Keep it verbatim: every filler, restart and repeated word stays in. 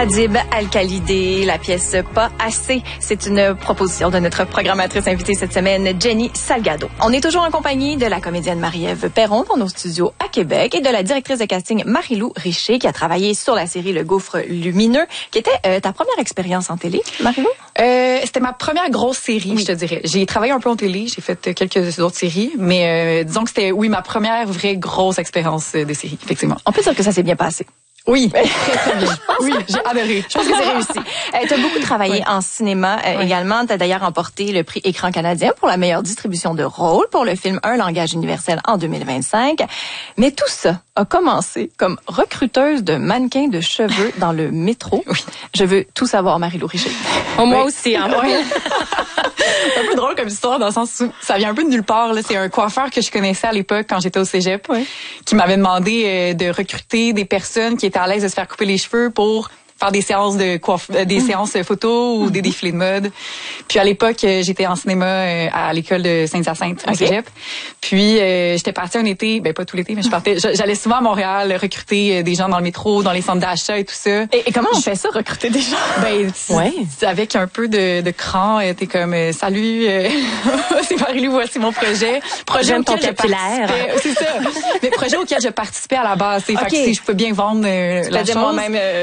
Adib Al-Khalidé, la pièce Pas assez. C'est une proposition de notre programmatrice invitée cette semaine, Jenny Salgado. On est toujours en compagnie de la comédienne Marie-Ève Perron dans nos studios à Québec et de la directrice de casting Marie-Lou Richer qui a travaillé sur la série Le Gouffre lumineux, qui était euh, ta première expérience en télé, Marie-Lou? Euh, c'était ma première grosse série, oui. Je te dirais. J'ai travaillé un peu en télé, j'ai fait quelques autres séries, mais euh, disons que c'était, oui, ma première vraie grosse expérience de série, effectivement. On peut dire que ça s'est bien passé. Oui, très, très bien. Oui, j'ai adoré. Je pense que c'est réussi. Euh, tu as beaucoup travaillé oui. en cinéma euh, oui. également. Tu as d'ailleurs remporté le prix Écran canadien pour la meilleure distribution de rôle pour le film Un langage universel en deux mille vingt-cinq. Mais tout ça a commencé comme recruteuse de mannequins de cheveux dans le métro. Oui. Je veux tout savoir, Marie-Lou Richer. Oh, moi oui. aussi, hein. Oui. C'est un peu drôle comme histoire dans le sens où ça vient un peu de nulle part. Là. C'est un coiffeur que je connaissais à l'époque quand j'étais au cégep oui. qui m'avait demandé euh, de recruter des personnes qui étaient à l'aise de se faire couper les cheveux pour faire des séances de coiffe, des mmh. séances photos ou mmh. des défilés de mode. Puis à l'époque, j'étais en cinéma à l'école de Sainte-Hyacinthe au okay. cégep. Puis euh, j'étais partie un été, ben pas tout l'été, mais je partais. J'allais souvent à Montréal recruter des gens dans le métro, dans les centres d'achat et tout ça. Et, et comment on je, fait ça, recruter des gens? Ben ouais. avec un peu de, de cran, t'es comme euh, salut, euh, c'est Marie-Lou, voici mon projet. Projet auquel je participais. C'est ça. Mais projet auquel je participais à la base. Okay. Fait que si je peux bien vendre euh, la chose. Moi-même. Euh,